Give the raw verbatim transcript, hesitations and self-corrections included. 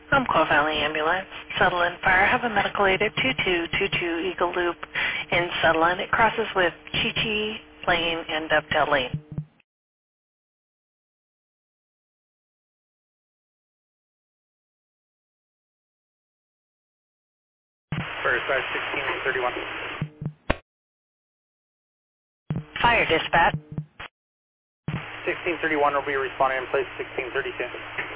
Umpqua Valley Ambulance, Sutherland Fire. Have a medical aid at two two two two Eagle Loop in Sutherland. It crosses with Chi Chi Lane and Dovetail Lane. First, sixteen thirty-one. Fire dispatch. sixteen thirty-one will be responding in place sixteen thirty-two.